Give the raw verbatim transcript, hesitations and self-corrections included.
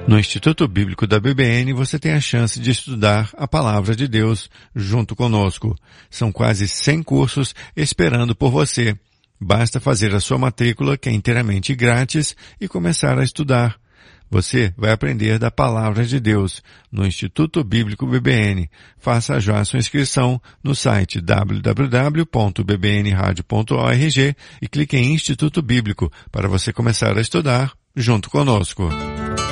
No Instituto Bíblico da B B N você tem a chance de estudar a Palavra de Deus junto conosco. São quase cem cursos esperando por você. Basta fazer a sua matrícula, que é inteiramente grátis, e começar a estudar. Você vai aprender da Palavra de Deus no Instituto Bíblico B B N. Faça já a sua inscrição no site w w w ponto b b n radio ponto org e clique em Instituto Bíblico para você começar a estudar junto conosco.